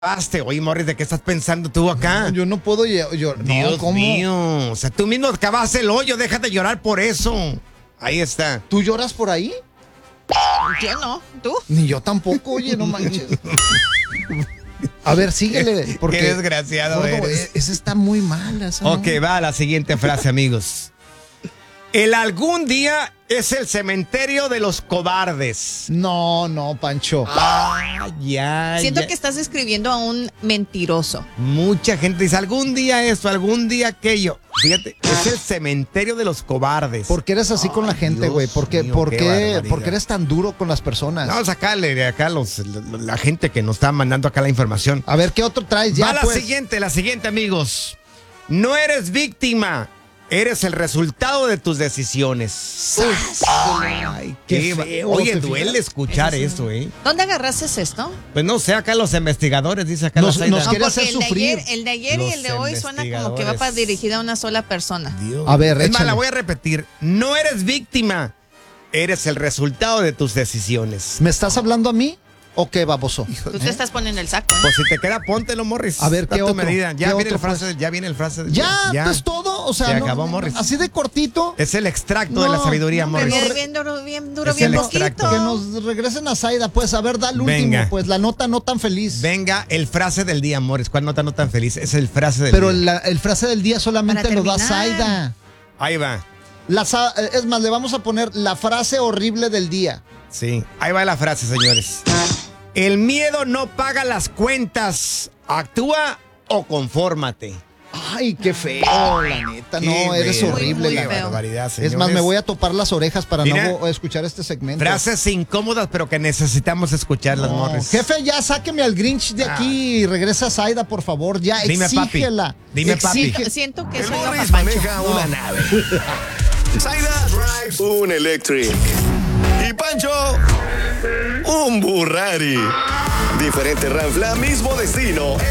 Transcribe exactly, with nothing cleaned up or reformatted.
Acabaste. Oye, Morris, ¿de qué estás pensando tú acá? No, yo no puedo llorar. Dios No, ¿cómo? mío. O sea, tú mismo cavaste el hoyo. Déjate de llorar por eso. Ahí está. ¿Tú lloras por ahí? Yo no, ¿tú? Ni yo tampoco, oye, no manches. A ver, síguele. Porque, Qué desgraciado gordo, eres. e- Esa está muy mala. Esa Ok, no. va a la siguiente frase, amigos. El algún día es el cementerio de los cobardes. No, no, Pancho. Ah, ya, Siento ya. que estás describiendo a un mentiroso. Mucha gente dice, algún día esto, algún día aquello. Fíjate, es el cementerio de los cobardes. ¿Por qué eres así con la gente, Dios güey? ¿Por qué, mío, por, qué qué, barbaridad. ¿Por qué eres tan duro con las personas? Vamos a sacarle de acá los, la, la gente que nos está mandando acá la información. A ver, ¿qué otro traes ya, Va la pues? siguiente, la siguiente, amigos. No eres víctima, eres el resultado de tus decisiones. Ay, qué va- feo, Oye, ¿te duele fijas? escuchar eso, ¿eh? ¿Dónde agarraste esto? Pues no sé, acá los investigadores, dice acá Nos- la Zaida. nos No, quiere porque hacer el de sufrir. ayer, el de ayer y Los el de hoy suena como que va para investigadores. dirigida a una sola persona. Dios. A ver, Es más, échale. la voy a repetir. No eres víctima, eres el resultado de tus decisiones. ¿Me estás hablando a mí o qué, baboso? Tú te estás poniendo el saco. ¿eh? Pues si te queda, póntelo, Morris. A ver, Da ¿qué tu otro? medida. Ya ¿Qué viene, el otro, frase, pues? ya viene el frase. del ¿Ya? día. ¿Esto es todo? O sea, Se no- acabó, Morris. así de cortito. Es el extracto de la No, sabiduría, no, Morris. Bien, bien duro, bien duro, Es bien el poquito. extracto. Que nos regresen a Zaida, pues, a ver, da el último, Venga. pues, la nota no tan feliz. Venga, el frase del día, Morris. ¿Cuál nota no tan feliz? Es el frase del Pero día. la- el frase del día solamente Para lo da terminar. Zaida. Ahí va. La sa- es más, le vamos a poner la frase horrible del día. Sí, ahí va la frase, señores. El miedo no paga las cuentas. Actúa o confórmate. Ay, qué feo, la neta. No, Qué eres ver- horrible. muy la feo. verdad. barbaridad, Es señores. más, me voy a topar las orejas para Mira. no escuchar este segmento. Frases incómodas, pero que necesitamos escucharlas, No, Morris. jefe, ya sáqueme al Grinch de aquí y regresa a Zaida, por favor. Ya, Dime, papi. exígela. Dime, papi. Exige- Siento que El soy Morris Pancho. maneja una nave. Zaida drives un electric. Y Pancho, un Burrari. Diferente ranfla, mismo destino.